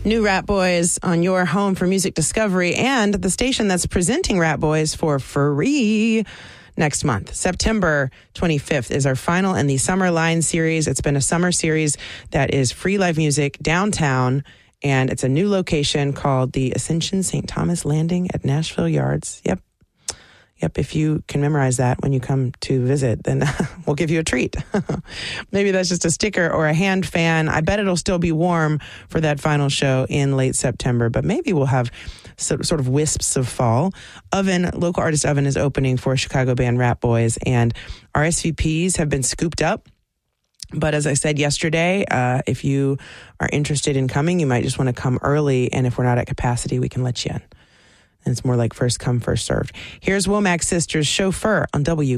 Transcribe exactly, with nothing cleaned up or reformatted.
New Rat Boys on your home for music discovery and the station that's presenting Rat Boys for free next month. September twenty-fifth is our final in the Summer Line series. It's been a summer series that is free live music downtown, and it's a new location called the Ascension Saint Thomas Landing at Nashville Yards. Yep. Yep, if you can memorize that when you come to visit, then we'll give you a treat. Maybe that's just a sticker or a hand fan. I bet it'll still be warm for that final show in late September, but maybe we'll have so, sort of wisps of fall. Oven, local artist Oven is opening for Chicago band Rat Boys, and R S V Ps have been scooped up. But as I said yesterday, uh, if you are interested in coming, you might just want to come early, and if we're not at capacity, we can let you in. And it's more like first come, first served. Here's Womack Sisters Chauffeur on W